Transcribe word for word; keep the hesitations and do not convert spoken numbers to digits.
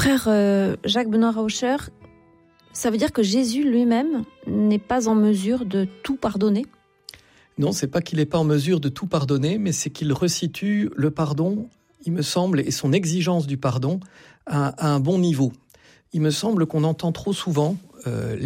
Frère euh, Jacques Benoît Rauscher, ça veut dire que Jésus lui-même n'est pas en mesure de tout pardonner ? Non, c'est pas qu'il n'est pas en mesure de tout pardonner, mais c'est qu'il resitue le pardon, il me semble, et son exigence du pardon à, à un bon niveau. Il me semble qu'on entend trop souvent euh,